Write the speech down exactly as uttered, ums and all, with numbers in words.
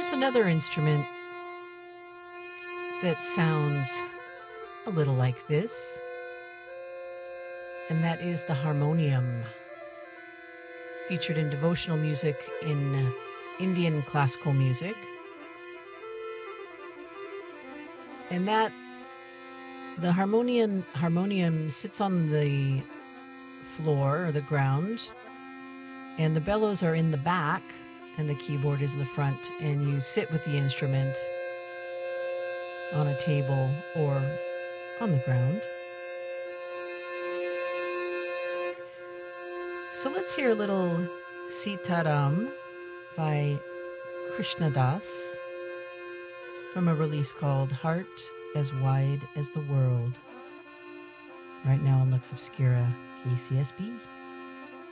Here's another instrument that sounds a little like this, and that is the harmonium, featured in devotional music in uh, Indian classical music. And that the harmonium harmonium sits on the floor or the ground, and the bellows are in the back, and the keyboard is in the front, and you sit with the instrument on a table or on the ground. So let's hear a little Sitaram by Krishna Das from a release called Heart as Wide as the World, right now on Lux Obscura, K C S B.